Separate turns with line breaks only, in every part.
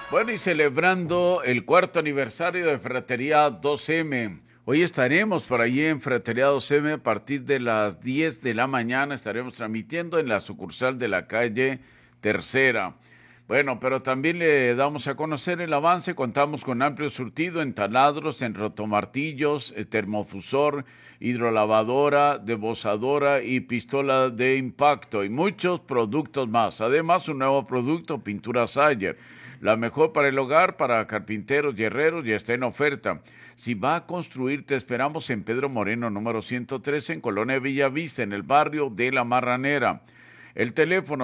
Bueno, y celebrando el cuarto aniversario de Fratería 2M. Hoy estaremos por allí en Fratería 2M a partir de las 10 de la mañana. Estaremos transmitiendo en la sucursal de la calle Tercera. Bueno, pero también le damos a conocer el avance. Contamos con amplio surtido en taladros, en rotomartillos, termofusor, hidrolavadora, debozadora y pistola de impacto y muchos productos más. Además, un nuevo producto, pintura Sayer. La mejor para el hogar, para carpinteros y herreros, ya está en oferta. Si va a construir, te esperamos en Pedro Moreno, número 113, en Colonia Villavista, en el barrio de La Marranera. El teléfono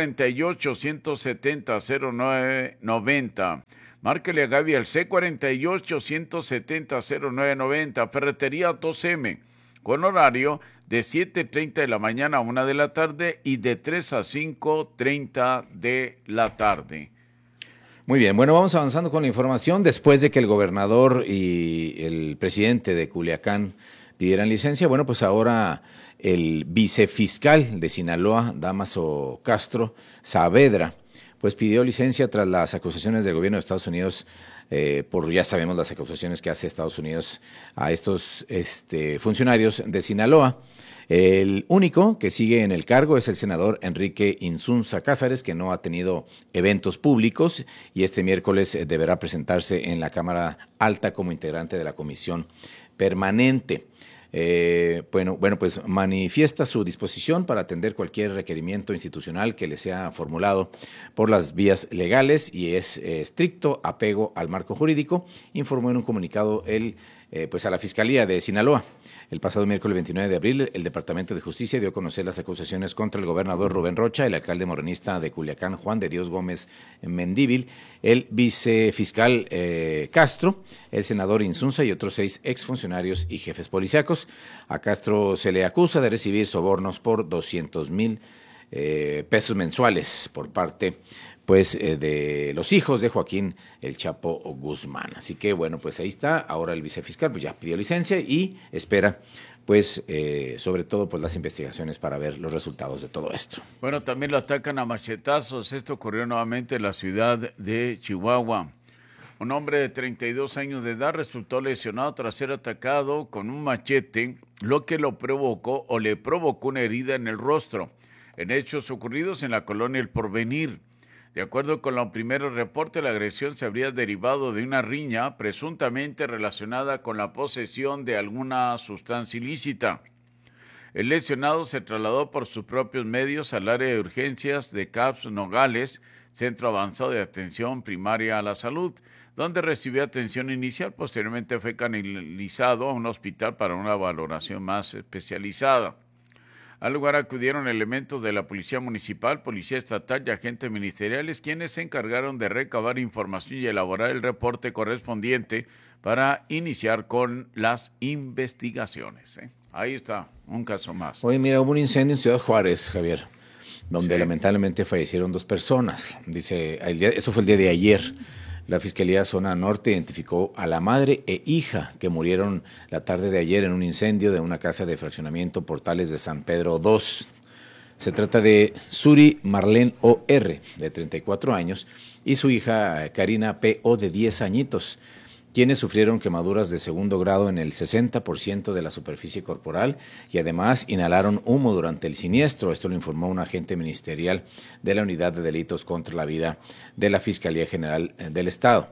C48-170-0990. Márquele a Gaby al C48-170-0990. Ferretería 2M, con horario de 7:30 de la mañana a 1 de la tarde y de 3 a 5:30 de la tarde.
Muy bien, bueno, vamos avanzando con la información. Después de que el gobernador y el presidente de Culiacán pidieran licencia, bueno, pues ahora el vicefiscal de Sinaloa, Dámaso Castro Saavedra, pues pidió licencia tras las acusaciones del gobierno de Estados Unidos, ya sabemos las acusaciones que hace Estados Unidos a estos funcionarios de Sinaloa. El único que sigue en el cargo es el senador Enrique Insunza Cázares, que no ha tenido eventos públicos y este miércoles deberá presentarse en la Cámara Alta como integrante de la comisión permanente. Pues manifiesta su disposición para atender cualquier requerimiento institucional que le sea formulado por las vías legales y es estricto apego al marco jurídico, informó en un comunicado a la Fiscalía de Sinaloa. El pasado miércoles 29 de abril, el Departamento de Justicia dio a conocer las acusaciones contra el gobernador Rubén Rocha, el alcalde morenista de Culiacán, Juan de Dios Gómez Mendívil, el vicefiscal Castro, el senador Insunza y otros 6 exfuncionarios y jefes policíacos. A Castro se le acusa de recibir sobornos por 200,000 pesos mensuales por parte de los hijos de Joaquín El Chapo Guzmán. Así que bueno, pues ahí está. Ahora el vicefiscal pues ya pidió licencia y espera sobre todo pues las investigaciones para ver los resultados de todo esto.
Bueno, también lo atacan a machetazos. Esto ocurrió nuevamente en la ciudad de Chihuahua. Un hombre de 32 años de edad resultó lesionado tras ser atacado con un machete, lo que le provocó una herida en el rostro, en hechos ocurridos en la colonia El Porvenir. De acuerdo con los primeros reportes, la agresión se habría derivado de una riña presuntamente relacionada con la posesión de alguna sustancia ilícita. El lesionado se trasladó por sus propios medios al área de urgencias de CAPS Nogales, Centro Avanzado de Atención Primaria a la Salud, donde recibió atención inicial. Posteriormente fue canalizado a un hospital para una valoración más especializada. Al lugar acudieron elementos de la Policía Municipal, Policía Estatal y agentes ministeriales, quienes se encargaron de recabar información y elaborar el reporte correspondiente para iniciar con las investigaciones. Ahí está, un caso más.
Oye, mira, hubo un incendio en Ciudad Juárez, Javier, donde lamentablemente fallecieron 2 personas. Dice, eso fue el día de ayer. La Fiscalía Zona Norte identificó a la madre e hija que murieron la tarde de ayer en un incendio de una casa de fraccionamiento Portales de San Pedro II. Se trata de Suri Marlene O.R., de 34 años, y su hija Karina P.O., de 10 añitos, quienes sufrieron quemaduras de segundo grado en el 60% de la superficie corporal y además inhalaron humo durante el siniestro. Esto lo informó un agente ministerial de la Unidad de Delitos contra la Vida de la Fiscalía General del Estado.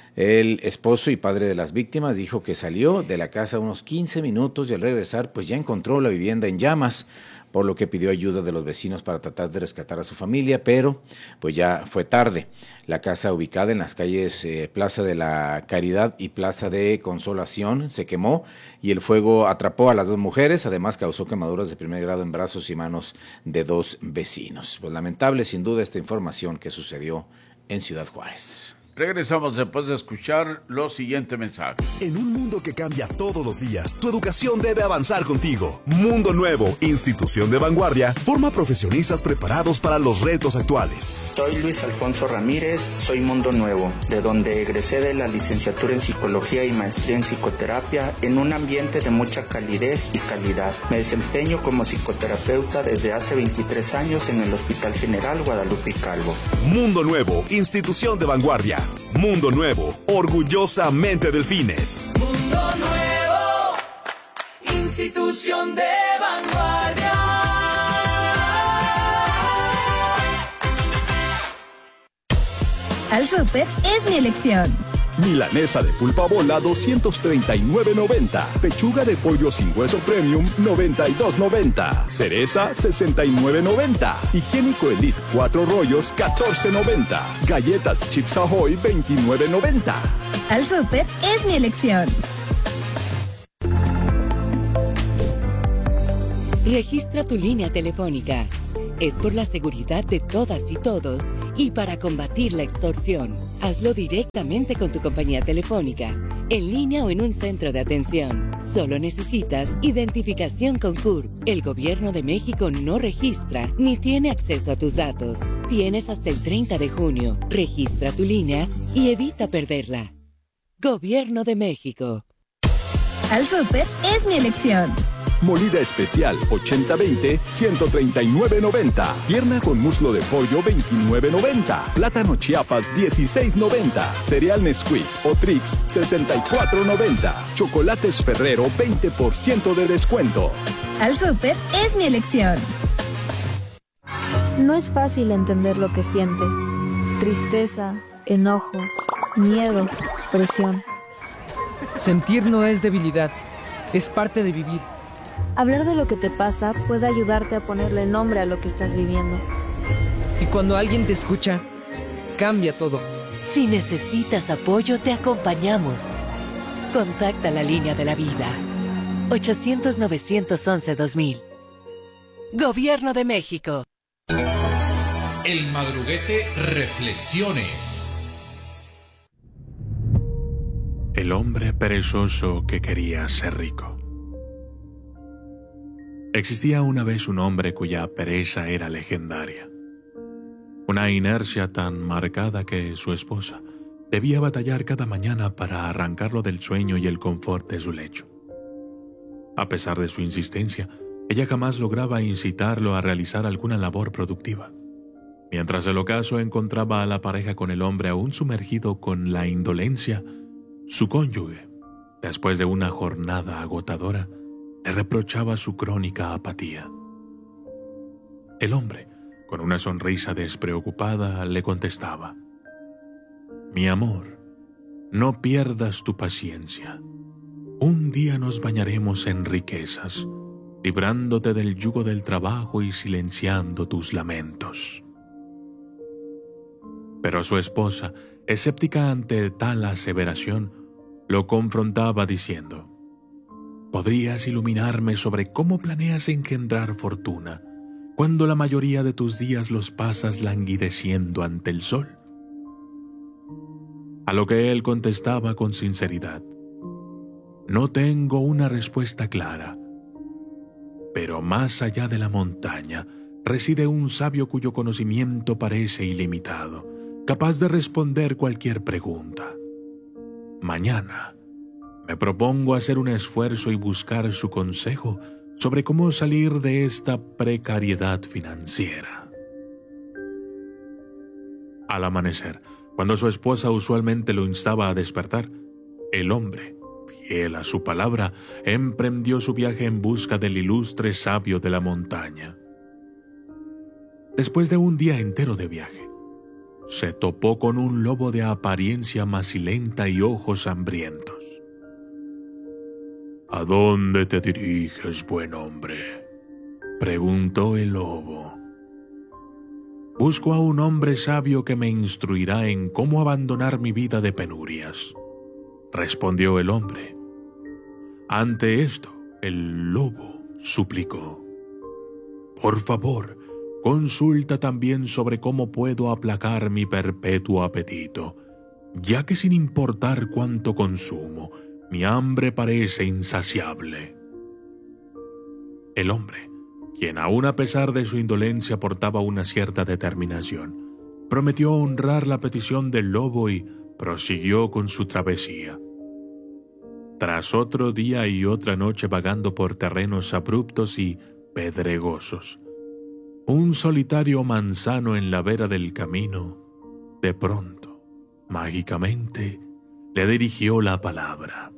El esposo y padre de las víctimas dijo que salió de la casa unos 15 minutos y al regresar pues ya encontró la vivienda en llamas, por lo que pidió ayuda de los vecinos para tratar de rescatar a su familia, pero pues ya fue tarde. La casa, ubicada en las calles Plaza de la Caridad y Plaza de Consolación, se quemó y el fuego atrapó a las 2 mujeres, además causó quemaduras de primer grado en brazos y manos de 2 vecinos. Pues lamentable sin duda esta información que sucedió en Ciudad Juárez.
Regresamos después de escuchar los siguientes mensajes.
En un mundo que cambia todos los días, tu educación debe avanzar contigo. Mundo Nuevo, institución de vanguardia, forma profesionistas preparados para los retos actuales.
Soy Luis Alfonso Ramírez, soy Mundo Nuevo, de donde egresé de la licenciatura en Psicología y maestría en Psicoterapia en un ambiente de mucha calidez y calidad. Me desempeño como psicoterapeuta desde hace 23 años en el Hospital General Guadalupe y Calvo.
Mundo Nuevo, institución de vanguardia. Mundo Nuevo, orgullosamente Delfines.
Mundo Nuevo, institución de vanguardia.
Al súper es mi elección.
Milanesa de pulpa bola 239.90. Pechuga de pollo sin hueso premium 92.90. Cereza 69.90. Higiénico Elite 4 rollos 14.90. Galletas Chips Ahoy 29.90.
Al súper es mi elección.
Registra tu línea telefónica. Es por la seguridad de todas y todos y para combatir la extorsión. Hazlo directamente con tu compañía telefónica, en línea o en un centro de atención. Solo necesitas identificación con CURP. El Gobierno de México no registra ni tiene acceso a tus datos. Tienes hasta el 30 de junio. Registra tu línea y evita perderla. Gobierno de México.
Al súper es mi elección.
Molida especial 80-20, 139.90. Pierna con muslo de pollo 29.90. Plátano Chiapas 16.90. Cereal Nesquik o Trix 64.90. Chocolates Ferrero 20% de descuento.
Al súper es mi elección.
No es fácil entender lo que sientes. Tristeza, enojo, miedo, presión.
Sentir no es debilidad, es parte de vivir.
Hablar de lo que te pasa puede ayudarte a ponerle nombre a lo que estás viviendo.
Y cuando alguien te escucha, cambia todo.
Si necesitas apoyo, te acompañamos. Contacta la línea de la vida. 800-911-2000. Gobierno de México.
El Madruguete Reflexiones.
El hombre perezoso que quería ser rico. Existía una vez un hombre cuya pereza era legendaria. Una inercia tan marcada que su esposa debía batallar cada mañana para arrancarlo del sueño y el confort de su lecho. A pesar de su insistencia, ella jamás lograba incitarlo a realizar alguna labor productiva. Mientras el ocaso encontraba a la pareja con el hombre aún sumergido con la indolencia, su cónyuge, después de una jornada agotadora, le reprochaba su crónica apatía. El hombre, con una sonrisa despreocupada, le contestaba: «Mi amor, no pierdas tu paciencia. Un día nos bañaremos en riquezas, librándote del yugo del trabajo y silenciando tus lamentos». Pero su esposa, escéptica ante tal aseveración, lo confrontaba diciendo: ¿podrías iluminarme sobre cómo planeas engendrar fortuna cuando la mayoría de tus días los pasas languideciendo ante el sol? A lo que él contestaba con sinceridad: no tengo una respuesta clara, pero más allá de la montaña reside un sabio cuyo conocimiento parece ilimitado, capaz de responder cualquier pregunta. Mañana me propongo hacer un esfuerzo y buscar su consejo sobre cómo salir de esta precariedad financiera. Al amanecer, cuando su esposa usualmente lo instaba a despertar, el hombre, fiel a su palabra, emprendió su viaje en busca del ilustre sabio de la montaña. Después de un día entero de viaje, se topó con un lobo de apariencia macilenta y ojos hambrientos. «¿A dónde te diriges, buen hombre?», preguntó el lobo. «Busco a un hombre sabio que me instruirá en cómo abandonar mi vida de penurias», respondió el hombre. Ante esto, el lobo suplicó: «Por favor, consulta también sobre cómo puedo aplacar mi perpetuo apetito, ya que sin importar cuánto consumo, mi hambre parece insaciable». El hombre, quien aún a pesar de su indolencia portaba una cierta determinación, prometió honrar la petición del lobo y prosiguió con su travesía. Tras otro día y otra noche vagando por terrenos abruptos y pedregosos, un solitario manzano en la vera del camino, de pronto, mágicamente, le dirigió la palabra.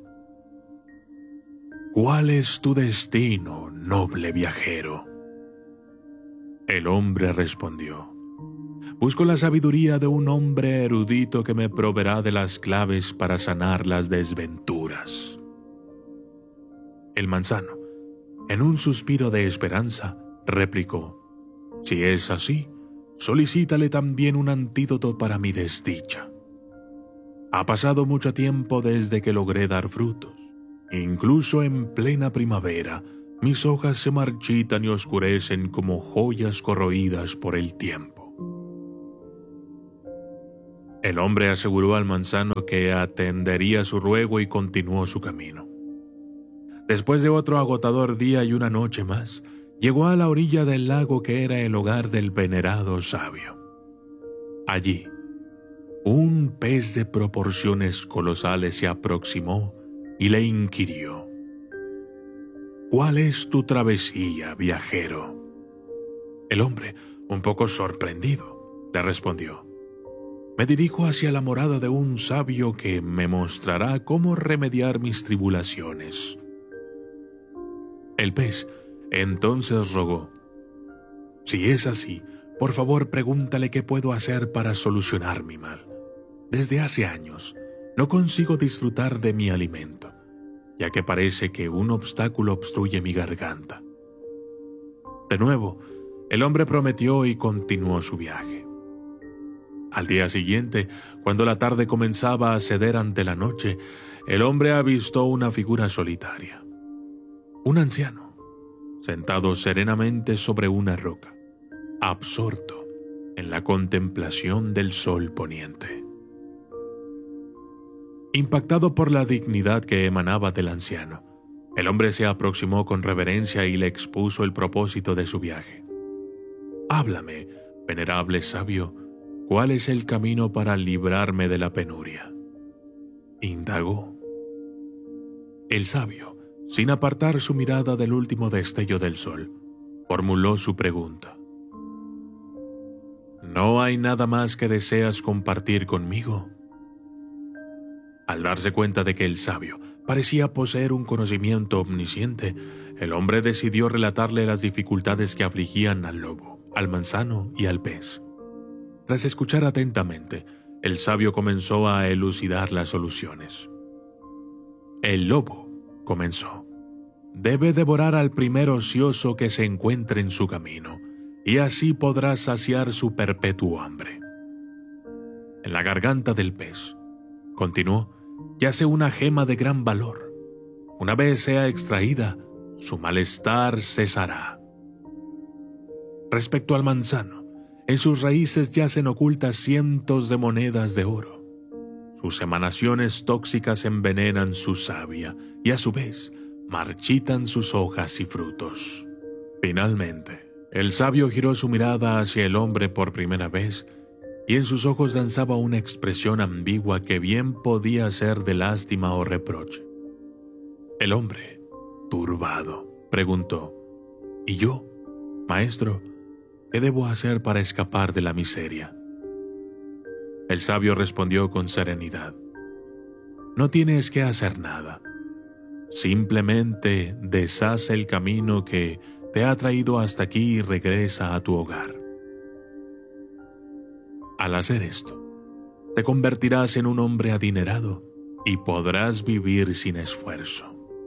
¿Cuál es tu destino, noble viajero? El hombre respondió: busco la sabiduría de un hombre erudito que me proveerá de las claves para sanar las desventuras. El manzano, en un suspiro de esperanza, replicó: si es así, solicítale también un antídoto para mi desdicha. Ha pasado mucho tiempo desde que logré dar frutos. Incluso en plena primavera, mis hojas se marchitan y oscurecen como joyas corroídas por el tiempo. El hombre aseguró al manzano que atendería su ruego y continuó su camino. Después de otro agotador día y una noche más, llegó a la orilla del lago que era el hogar del venerado sabio. Allí, un pez de proporciones colosales se aproximó y le inquirió: ¿cuál es tu travesía, viajero? El hombre, un poco sorprendido, le respondió: me dirijo hacia la morada de un sabio que me mostrará cómo remediar mis tribulaciones. El pez entonces rogó: si es así, por favor pregúntale qué puedo hacer para solucionar mi mal. Desde hace años no consigo disfrutar de mi alimento, ya que parece que un obstáculo obstruye mi garganta. De nuevo, el hombre prometió y continuó su viaje. Al día siguiente, cuando la tarde comenzaba a ceder ante la noche, el hombre avistó una figura solitaria. Un anciano, sentado serenamente sobre una roca, absorto en la contemplación del sol poniente. Impactado por la dignidad que emanaba del anciano, el hombre se aproximó con reverencia y le expuso el propósito de su viaje. «Háblame, venerable sabio, ¿cuál es el camino para librarme de la penuria?», indagó. El sabio, sin apartar su mirada del último destello del sol, formuló su pregunta. «¿No hay nada más que deseas compartir conmigo?». Al darse cuenta de que el sabio parecía poseer un conocimiento omnisciente, el hombre decidió relatarle las dificultades que afligían al lobo, al manzano y al pez. Tras escuchar atentamente, el sabio comenzó a elucidar las soluciones. El lobo, comenzó, debe devorar al primer ocioso que se encuentre en su camino, y así podrá saciar su perpetuo hambre. En la garganta del pez, continuó, yace una gema de gran valor. Una vez sea extraída, su malestar cesará. Respecto al manzano, en sus raíces yacen ocultas cientos de monedas de oro. Sus emanaciones tóxicas envenenan su savia y a su vez marchitan sus hojas y frutos. Finalmente, el sabio giró su mirada hacia el hombre por primera vez y en sus ojos danzaba una expresión ambigua que bien podía ser de lástima o reproche. El hombre, turbado, preguntó: ¿y yo, maestro, qué debo hacer para escapar de la miseria? El sabio respondió con serenidad: no tienes que hacer nada. Simplemente deshaz el camino que te ha traído hasta aquí y regresa a tu hogar. Al hacer esto, te convertirás en un hombre adinerado y podrás vivir sin esfuerzo.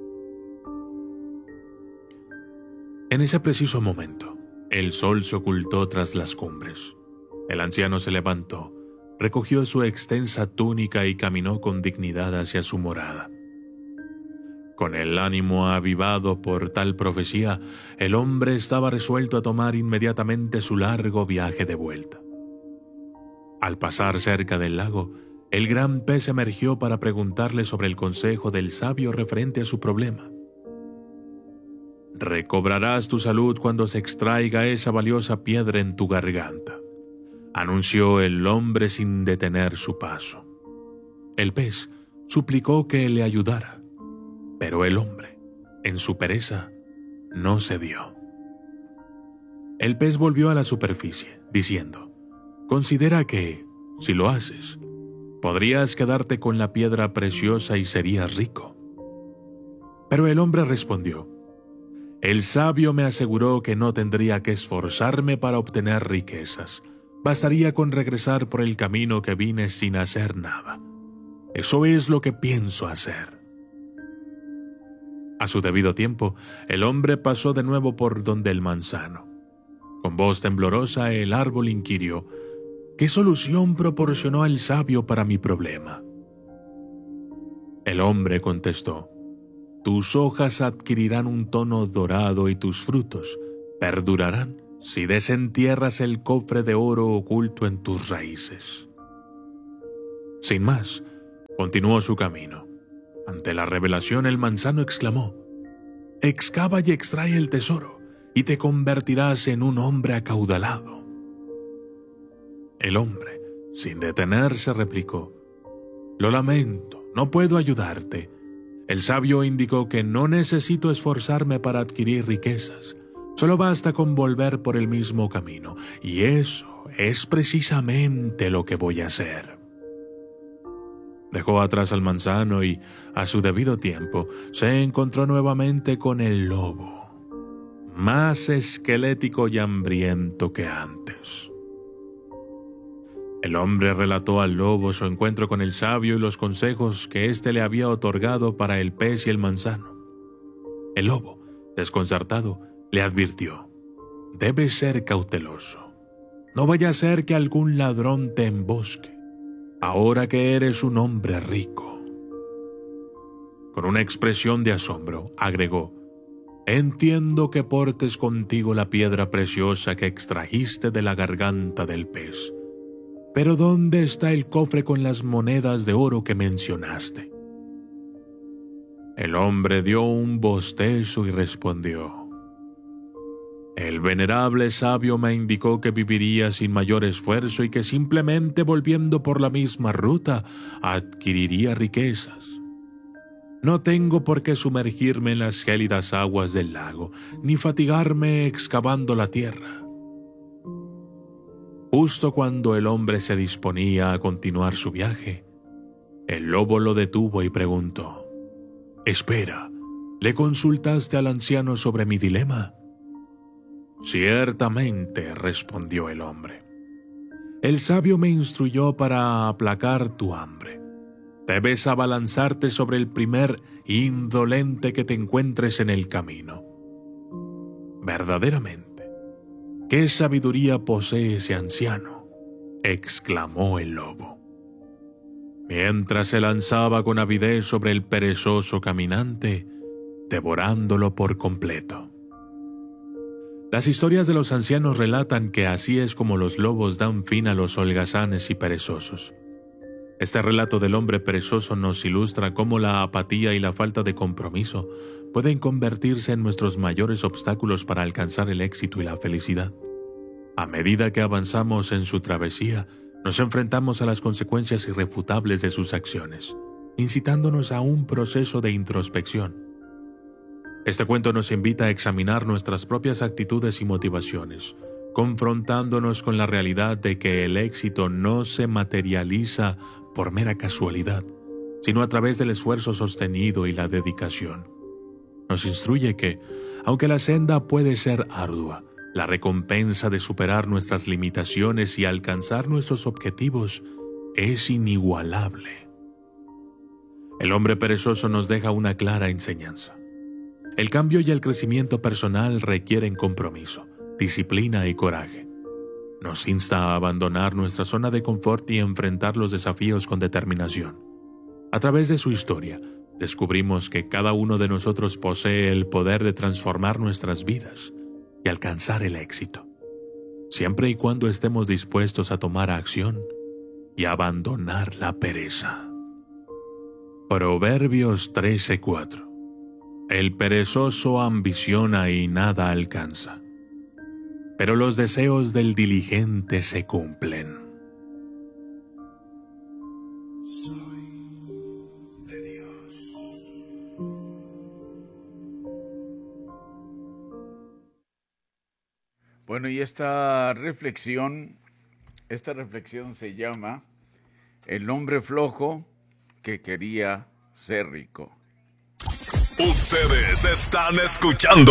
En ese preciso momento, el sol se ocultó tras las cumbres. El anciano se levantó, recogió su extensa túnica y caminó con dignidad hacia su morada. Con el ánimo avivado por tal profecía, el hombre estaba resuelto a tomar inmediatamente su largo viaje de vuelta. Al pasar cerca del lago, el gran pez emergió para preguntarle sobre el consejo del sabio referente a su problema. «Recobrarás tu salud cuando se extraiga esa valiosa piedra en tu garganta», anunció el hombre sin detener su paso. El pez suplicó que le ayudara, pero el hombre, en su pereza, no cedió. El pez volvió a la superficie, diciendo: «Considera que, si lo haces, Podrías quedarte con la piedra preciosa y serías rico. Pero el hombre respondió: el sabio me aseguró que no tendría que esforzarme para obtener riquezas. Bastaría con regresar por el camino que vine sin hacer nada. Eso es lo que pienso hacer. A su debido tiempo, el hombre pasó de nuevo por donde el manzano. Con voz temblorosa, el árbol inquirió: ¿qué solución proporcionó el sabio para mi problema? El hombre contestó: tus hojas adquirirán un tono dorado y tus frutos perdurarán si desentierras el cofre de oro oculto en tus raíces. Sin más, continuó su camino. Ante la revelación, el manzano exclamó: excava y extrae el tesoro, y te convertirás en un hombre acaudalado. El hombre, sin detenerse, replicó: lo lamento, no puedo ayudarte. El sabio indicó que no necesito esforzarme para adquirir riquezas, solo basta con volver por el mismo camino, y eso es precisamente lo que voy a hacer. Dejó atrás al manzano y, a su debido tiempo, se encontró nuevamente con el lobo, más esquelético y hambriento que antes. El hombre relató al lobo su encuentro con el sabio y los consejos que éste le había otorgado para el pez y el manzano. El lobo, desconcertado, le advirtió: debes ser cauteloso. No vaya a ser que algún ladrón te embosque, ahora que eres un hombre rico. Con una expresión de asombro, agregó: entiendo que portes contigo la piedra preciosa que extrajiste de la garganta del pez. Pero ¿dónde está el cofre con las monedas de oro que mencionaste? El hombre dio un bostezo y respondió: el venerable sabio me indicó que viviría sin mayor esfuerzo y que simplemente volviendo por la misma ruta adquiriría riquezas. No tengo por qué sumergirme en las gélidas aguas del lago, ni fatigarme excavando la tierra. Justo cuando el hombre se disponía a continuar su viaje, el lobo lo detuvo y preguntó: espera, ¿le consultaste al anciano sobre mi dilema? Ciertamente, respondió el hombre. El sabio me instruyó para aplacar tu hambre. Debes abalanzarte sobre el primer indolente que te encuentres en el camino. Verdaderamente, ¿qué sabiduría posee ese anciano?, exclamó el lobo. Mientras se lanzaba con avidez sobre el perezoso caminante, devorándolo por completo. Las historias de los ancianos relatan que así es como los lobos dan fin a los holgazanes y perezosos. Este relato del hombre perezoso nos ilustra cómo la apatía y la falta de compromiso pueden convertirse en nuestros mayores obstáculos para alcanzar el éxito y la felicidad. A medida que avanzamos en su travesía, nos enfrentamos a las consecuencias irrefutables de sus acciones, incitándonos a un proceso de introspección. Este cuento nos invita a examinar nuestras propias actitudes y motivaciones, confrontándonos con la realidad de que el éxito no se materializa por mera casualidad, sino a través del esfuerzo sostenido y la dedicación. Nos instruye que, aunque la senda puede ser ardua, la recompensa de superar nuestras limitaciones y alcanzar nuestros objetivos es inigualable. El hombre perezoso nos deja una clara enseñanza. El cambio y el crecimiento personal requieren compromiso, disciplina y coraje. Nos insta a abandonar nuestra zona de confort y enfrentar los desafíos con determinación. A través de su historia, descubrimos que cada uno de nosotros posee el poder de transformar nuestras vidas y alcanzar el éxito, siempre y cuando estemos dispuestos a tomar acción y abandonar la pereza. Proverbios 13:4. El perezoso ambiciona y nada alcanza, pero los deseos del diligente se cumplen. Soy de Dios.
Bueno, y esta reflexión se llama el hombre flojo que quería ser rico.
Ustedes están escuchando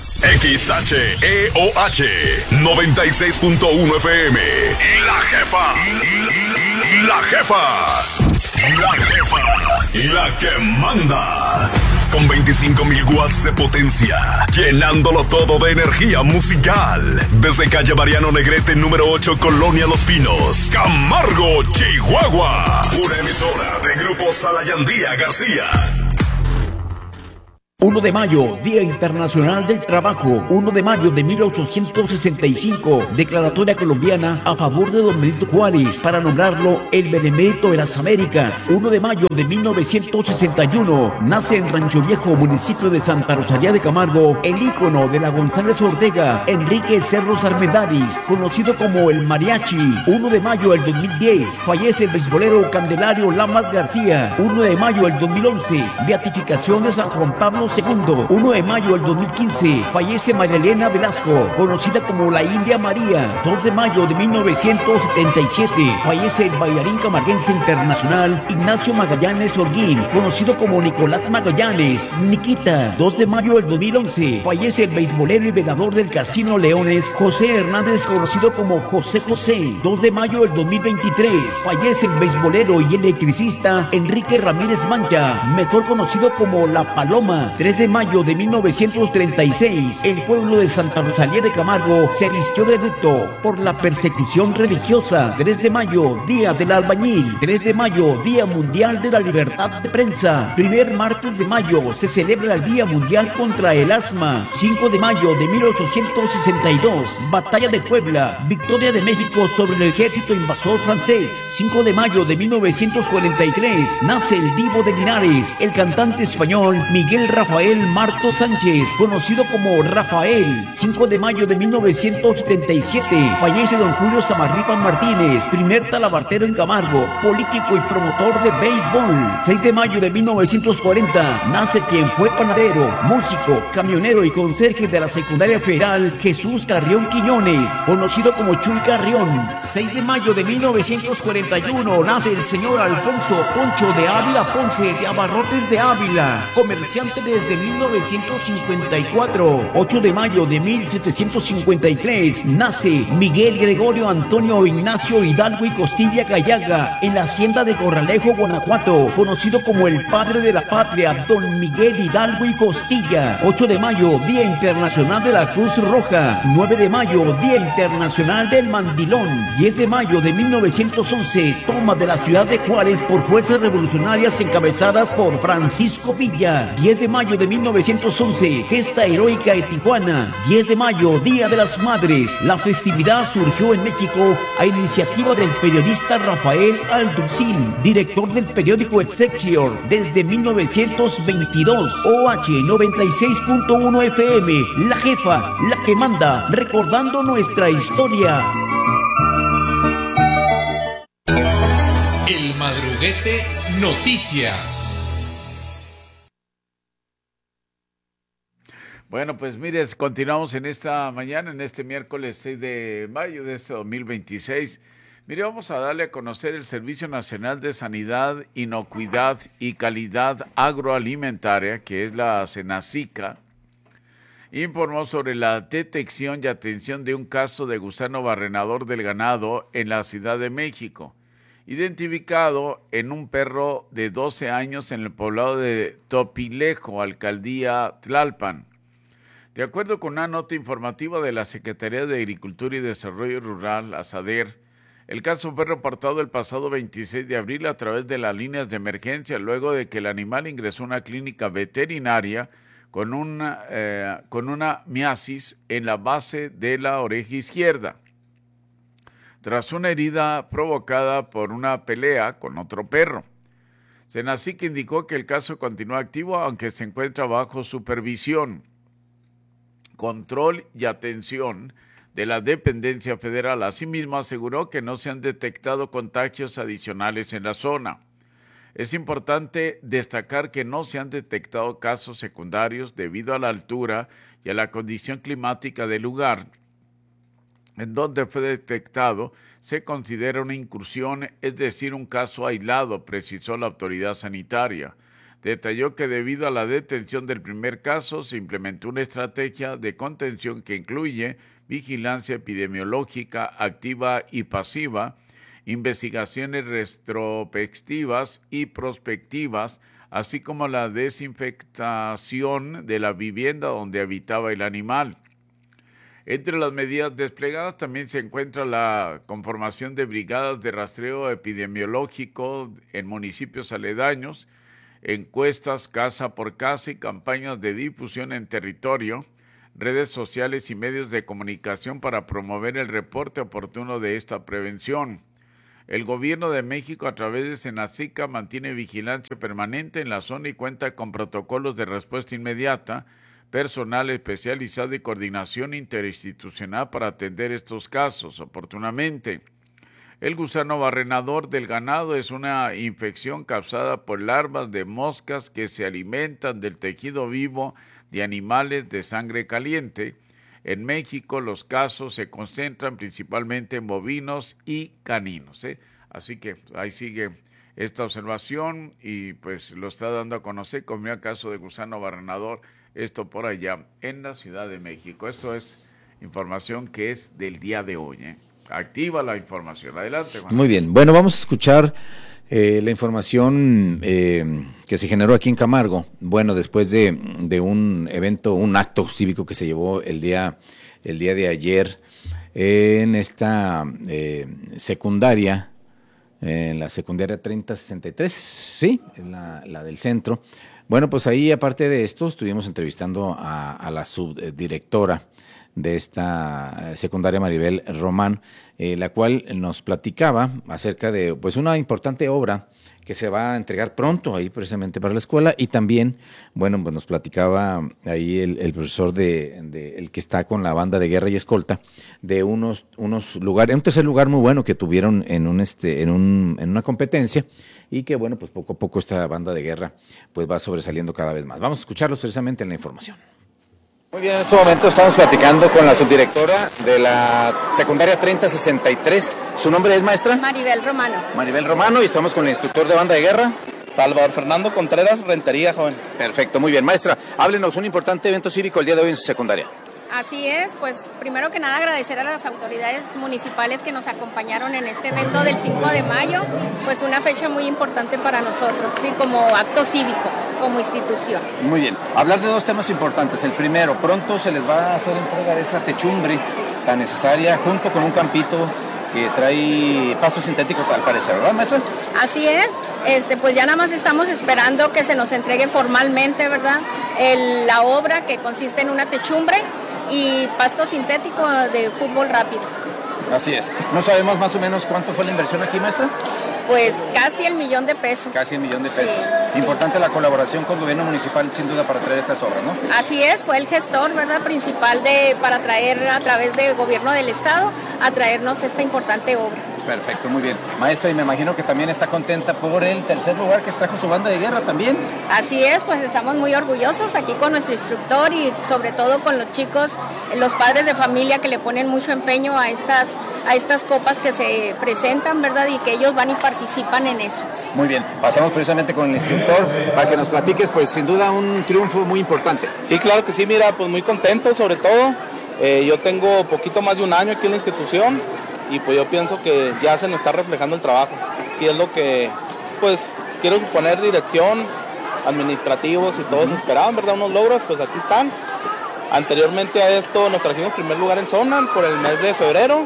XHEOH 96.1 FM. La Jefa. La Jefa. La Jefa. La que manda. Con 25,000 watts de potencia, llenándolo todo de energía musical. Desde calle Mariano Negrete, número 8, Colonia Los Pinos, Camargo, Chihuahua. Una emisora de Grupo Salayandía García.
1 de mayo, Día Internacional del Trabajo. 1 de mayo de 1865, Declaratoria Colombiana a favor de don Benito Juárez para nombrarlo el Benemérito de las Américas. 1 de mayo de 1961, nace en Rancho Viejo, municipio de Santa Rosalía de Camargo, el ícono de la González Ortega, Enrique Cerros Armendáriz, conocido como el Mariachi. 1 de mayo del 2010, fallece el beisbolero Candelario Lamas García. 1 de mayo del 2011, beatificación de San Juan Pablo II. 1 de mayo del 2015, fallece María Elena Velasco, conocida como la India María. 2 de mayo de 1977, fallece el bailarín camarguense internacional Ignacio Magallanes Orguín, conocido como Nicolás Magallanes, Niquita. 2 de mayo del 2011, fallece el beisbolero y velador del Casino Leones, José Hernández, conocido como José José. 2 de mayo del 2023, fallece el beisbolero y electricista Enrique Ramírez Mancha, mejor conocido como La Paloma. 3 de mayo de 1936, el pueblo de Santa Rosalía de Camargo se vistió de luto por la persecución religiosa. 3 de mayo, Día del Albañil. 3 de mayo, Día Mundial de la Libertad de Prensa. Primer martes de mayo se celebra el Día Mundial contra el Asma. 5 de mayo de 1862, Batalla de Puebla, victoria de México sobre el ejército invasor francés. 5 de mayo de 1943, nace el Divo de Linares, el cantante español Miguel Rafael Marto Sánchez, conocido como Rafael. 5 de mayo de 1977, fallece don Julio Samarripa Martínez, primer talabartero en Camargo, político y promotor de béisbol. 6 de mayo de 1940, nace quien fue panadero, músico, camionero y conserje de la secundaria federal Jesús Carrión Quiñones, conocido como Chuy Carrión. 6 de mayo de 1941, nace el señor Alfonso Poncho de Ávila Ponce de Abarrotes de Ávila, comerciante desde 1954. 8 de mayo de 1753, nace Miguel Gregorio Antonio Ignacio Hidalgo y Costilla Gallaga en la hacienda de Corralejo, Guanajuato, conocido como el padre de la patria, don Miguel Hidalgo y Costilla. 8 de mayo, Día Internacional de la Cruz Roja. 9 de mayo, Día Internacional del Mandilón. 10 de mayo de 1911, toma de la ciudad de Juárez por fuerzas revolucionarias encabezadas por Francisco Villa. 10 de mayo de 1911, gesta heroica de Tijuana. 10 de mayo, Día de las Madres. La festividad surgió en México a iniciativa del periodista Rafael Alducín, director del periódico Excelsior desde 1922. OH 96.1 FM, La Jefa, la que manda, recordando nuestra historia.
El Madruguete Noticias.
Bueno, pues mire, continuamos en esta mañana, en este miércoles 6 de mayo de este 2026. Mire, vamos a darle a conocer el Servicio Nacional de Sanidad, Inocuidad y Calidad Agroalimentaria, que es la SENASICA, informó sobre la detección y atención de un caso de gusano barrenador del ganado en la Ciudad de México, identificado en un perro de 12 años en el poblado de Topilejo, alcaldía Tlalpan. De acuerdo con una nota informativa de la Secretaría de Agricultura y Desarrollo Rural, ASADER, el caso fue reportado el pasado 26 de abril a través de las líneas de emergencia, luego de que el animal ingresó a una clínica veterinaria con una miasis en la base de la oreja izquierda, tras una herida provocada por una pelea con otro perro. SENASICA indicó que el caso continúa activo, aunque se encuentra bajo supervisión, control y atención de la dependencia federal. Asimismo, aseguró que no se han detectado contagios adicionales en la zona. Es importante destacar que no se han detectado casos secundarios debido a la altura y a la condición climática del lugar, en donde fue detectado, se considera una incursión, es decir, un caso aislado, precisó la autoridad sanitaria. Detalló que debido a la detención del primer caso, se implementó una estrategia de contención que incluye vigilancia epidemiológica activa y pasiva, investigaciones retrospectivas y prospectivas, así como la desinfectación de la vivienda donde habitaba el animal. Entre las medidas desplegadas también se encuentra la conformación de brigadas de rastreo epidemiológico en municipios aledaños, encuestas casa por casa y campañas de difusión en territorio, redes sociales y medios de comunicación para promover el reporte oportuno de esta prevención. El Gobierno de México, a través de Senacica, mantiene vigilancia permanente en la zona y cuenta con protocolos de respuesta inmediata, personal especializado y coordinación interinstitucional para atender estos casos oportunamente. El gusano barrenador del ganado es una infección causada por larvas de moscas que se alimentan del tejido vivo de animales de sangre caliente. En México los casos se concentran principalmente en bovinos y caninos, Así que ahí sigue esta observación y pues lo está dando a conocer como el caso de gusano barrenador, esto por allá en la Ciudad de México. Esto es información que es del día de hoy, Activa la información. Adelante, Juan.
Muy bien. Bueno, vamos a escuchar la información que se generó aquí en Camargo. Bueno, después de un evento, un acto cívico que se llevó el día de ayer en esta secundaria, en la secundaria 3063, sí, en la del centro. Bueno, pues ahí, aparte de esto, estuvimos entrevistando a la subdirectora de esta secundaria, Maribel Román, la cual nos platicaba acerca de pues una importante obra que se va a entregar pronto ahí precisamente para la escuela, y también, bueno, pues nos platicaba ahí el profesor el que está con la banda de guerra y escolta, de unos lugares, un tercer lugar muy bueno que tuvieron en una competencia, y que bueno, pues poco a poco esta banda de guerra pues va sobresaliendo cada vez más. Vamos a escucharlos precisamente en la información. Muy bien, en este momento estamos platicando con la subdirectora de la secundaria 3063. ¿Su nombre es, maestra?
Maribel Romano.
Maribel Romano, y estamos con el instructor de banda de guerra.
Salvador Fernando Contreras, Rentería, joven.
Perfecto, muy bien. Maestra, háblenos, un importante evento cívico el día de hoy en su secundaria.
Así es, pues primero que nada agradecer a las autoridades municipales que nos acompañaron en este evento del 5 de mayo, pues una fecha muy importante para nosotros, sí, como acto cívico, como institución.
Muy bien, hablar de dos temas importantes. El primero, pronto se les va a hacer entrega de esa techumbre tan necesaria, junto con un campito que trae pasto sintético al parecer, ¿verdad, maestra?
Así es, pues ya nada más estamos esperando que se nos entregue formalmente, ¿verdad? La obra, que consiste en una techumbre y pasto sintético de fútbol rápido.
Así es. ¿No sabemos más o menos cuánto fue la inversión aquí, maestra?
Pues casi $1,000,000.
Casi $1,000,000.
Sí,
importante la colaboración con el gobierno municipal, sin duda, para traer estas obras, ¿no?
Así es, fue el gestor, ¿verdad?, principal para traer a través del gobierno del estado, a traernos esta importante obra.
Perfecto, muy bien. Maestra, y me imagino que también está contenta por el tercer lugar que trajo su banda de guerra también.
Así es, pues estamos muy orgullosos aquí con nuestro instructor y sobre todo con los chicos, los padres de familia que le ponen mucho empeño a estas copas que se presentan, ¿verdad? Y que ellos van y participan en eso.
Muy bien, pasamos precisamente con el instructor para que nos platiques, pues sin duda un triunfo muy importante.
Sí, claro que sí, mira, pues muy contento sobre todo. Yo tengo poquito más de un año aquí en la institución y pues yo pienso que ya se nos está reflejando el trabajo. Sí es lo que, pues, quiero suponer dirección, administrativos y todos esperaban, ¿verdad? Unos logros, pues aquí están. Anteriormente a esto nos trajimos primer lugar en zona por el mes de febrero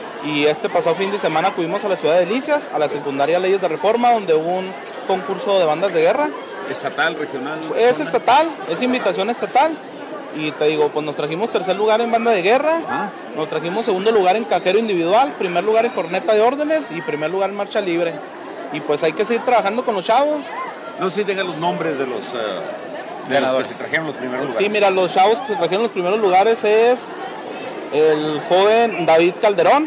y pasado fin de semana acudimos a la ciudad de Delicias, a la secundaria Leyes de Reforma, donde hubo un concurso de bandas de guerra.
¿Estatal, regional?
Es estatal, es invitación estatal. Y te digo, pues nos trajimos tercer lugar en banda de guerra, nos trajimos segundo lugar en cajero individual, primer lugar en corneta de órdenes y primer lugar en marcha libre. Y pues hay que seguir trabajando con los chavos.
No sé si tengan los nombres de los que se trajeron los primeros lugares.
Sí, mira, los chavos que se trajeron los primeros lugares es el joven David Calderón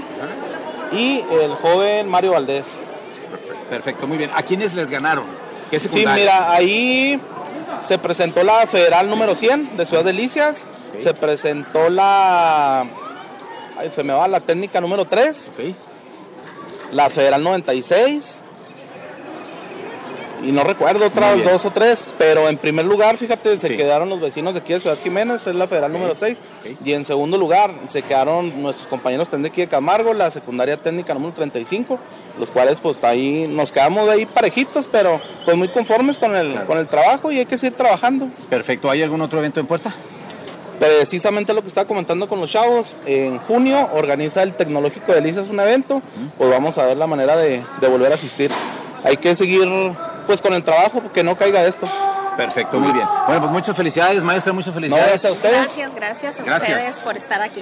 y el joven Mario Valdés.
Perfecto, muy bien. ¿A quiénes les ganaron? ¿Qué
secundarias? Sí, mira, ahí se presentó la Federal número 100 de Ciudad Delicias, se presentó la Ahí se me va la técnica número 3,
Ok.
la federal 96, y no recuerdo otras
Muy bien.
2 o 3, pero en primer lugar, fíjate, se
Sí.
quedaron los vecinos de aquí de Ciudad Jiménez, es la federal número 6, y en segundo lugar se quedaron nuestros compañeros de aquí de Camargo, la secundaria técnica número 35, los cuales pues ahí nos quedamos de ahí parejitos, pero pues muy conformes con el trabajo y hay que seguir trabajando.
Perfecto. ¿Hay algún otro evento en puerta?
Precisamente lo que estaba comentando con los chavos, en junio organiza el Tecnológico de Lisas un evento, pues vamos a ver la manera de volver a asistir. Hay que seguir pues con el trabajo, que no caiga esto.
Perfecto, muy bien. Bueno, pues muchas felicidades, maestra, muchas felicidades.
Gracias a ustedes.
Gracias a
Gracias.
ustedes por estar aquí.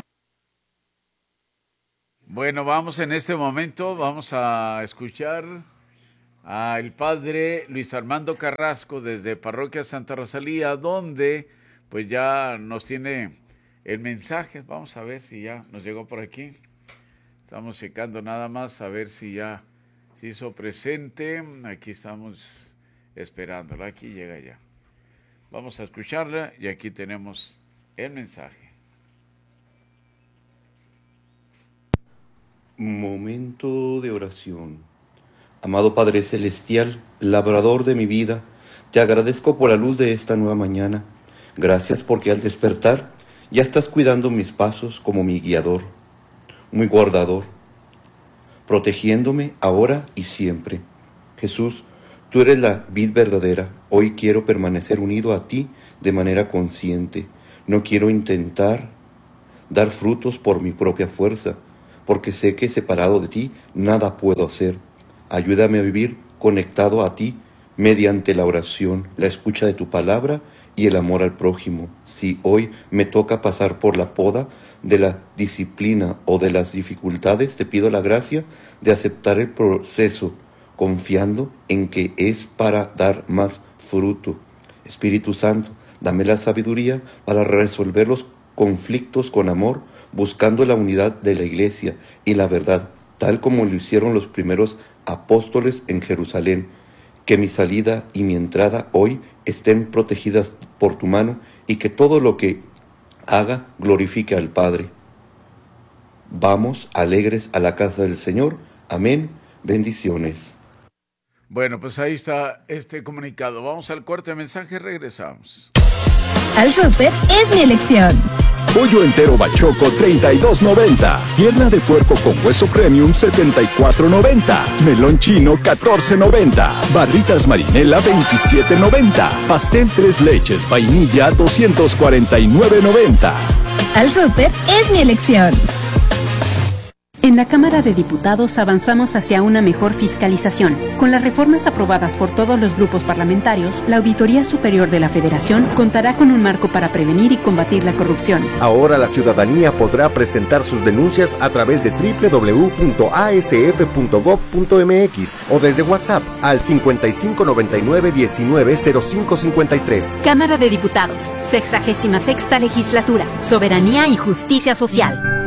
Bueno, vamos en este momento, vamos a escuchar al padre Luis Armando Carrasco desde Parroquia Santa Rosalía, donde pues ya nos tiene el mensaje. Vamos a ver si ya nos llegó por aquí. Estamos checando nada más a ver si ya se hizo presente. Aquí estamos esperándolo, aquí llega ya. Vamos a escucharla y aquí tenemos el mensaje.
Momento de oración. Amado Padre Celestial, labrador de mi vida, te agradezco por la luz de esta nueva mañana. Gracias porque al despertar ya estás cuidando mis pasos como mi guiador, mi guardador, protegiéndome ahora y siempre. Jesús, tú eres la vid verdadera. Hoy quiero permanecer unido a ti de manera consciente. No quiero intentar dar frutos por mi propia fuerza, porque sé que separado de ti nada puedo hacer. Ayúdame a vivir conectado a ti mediante la oración, la escucha de tu palabra y el amor al prójimo. Si hoy me toca pasar por la poda de la disciplina o de las dificultades, te pido la gracia de aceptar el proceso, confiando en que es para dar más fruto. Espíritu Santo, dame la sabiduría para resolver los conflictos con amor, buscando la unidad de la iglesia y la verdad, tal como lo hicieron los primeros apóstoles en Jerusalén. Que mi salida y mi entrada hoy estén protegidas por tu mano y que todo lo que haga glorifique al Padre. Vamos alegres a la casa del Señor. Amén. Bendiciones.
Bueno, pues ahí está este comunicado. Vamos al corte de mensaje, regresamos.
Al Súper es mi elección.
Pollo entero bachoco, $32.90. Pierna de puerco con hueso premium, $74.90. Melón chino, $14.90. Barritas marinela, $27.90. Pastel tres leches, vainilla, $249.90.
Al Súper es mi elección.
En la Cámara de Diputados avanzamos hacia una mejor fiscalización. Con las reformas aprobadas por todos los grupos parlamentarios, la Auditoría Superior de la Federación contará con un marco para prevenir y combatir la corrupción.
Ahora la ciudadanía podrá presentar sus denuncias a través de www.asf.gov.mx o desde WhatsApp al 5599-190553.
Cámara de Diputados, 66ª Legislatura, Soberanía y Justicia Social.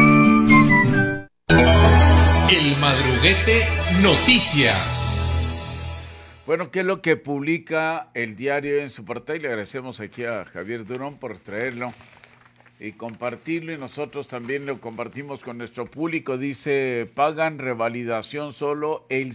El Madruguete Noticias.
Bueno, ¿qué es lo que publica el diario en su portada? Y le agradecemos aquí a Javier Durón por traerlo y compartirlo, y nosotros también lo compartimos con nuestro público. Dice, pagan revalidación solo el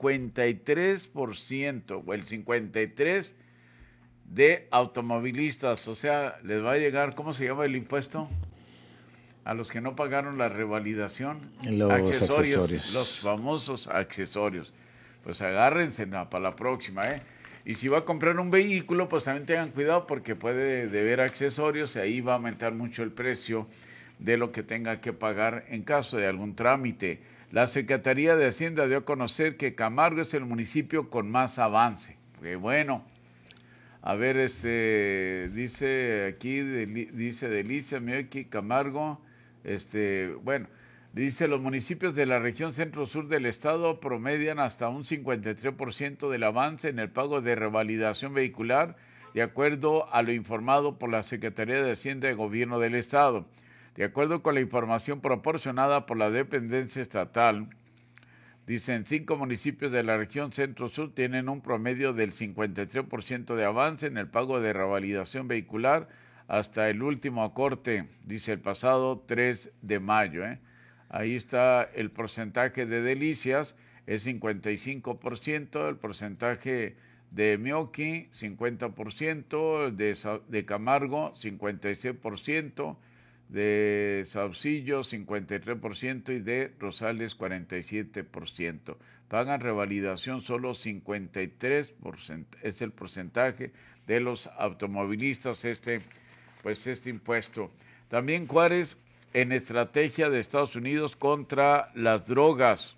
53% o el 53% de automovilistas. O sea, les va a llegar, ¿cómo se llama el impuesto? A los que no pagaron la revalidación.
Los accesorios.
Los famosos accesorios. Pues agárrense para la próxima, ¿eh? Y si va a comprar un vehículo, pues también tengan cuidado porque puede deber accesorios y ahí va a aumentar mucho el precio de lo que tenga que pagar en caso de algún trámite. La Secretaría de Hacienda dio a conocer que Camargo es el municipio con más avance. Qué bueno. A ver, dice aquí, dice Delicia, Mioqui, Camargo. Bueno, dice, los municipios de la región centro-sur del estado promedian hasta un 53% del avance en el pago de revalidación vehicular, de acuerdo a lo informado por la Secretaría de Hacienda y Gobierno del estado. De acuerdo con la información proporcionada por la dependencia estatal, dicen 5 municipios de la región centro-sur tienen un promedio del 53% de avance en el pago de revalidación vehicular, hasta el último corte, dice el pasado 3 de mayo. Ahí está el porcentaje de Delicias, es 55%, el porcentaje de Meoqui, 50%, de Camargo, 56%, de Saucillo, 53% y de Rosales, 47%. Pagan revalidación solo 53%, es el porcentaje de los automovilistas este impuesto. También Juárez en estrategia de Estados Unidos contra las drogas.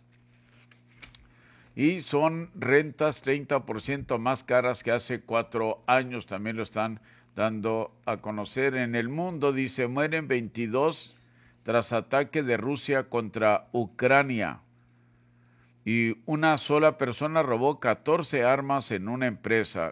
Y son rentas 30% más caras que hace 4 años, también lo están dando a conocer en el mundo. Dice, mueren 22 tras ataque de Rusia contra Ucrania. Y una sola persona robó 14 armas en una empresa.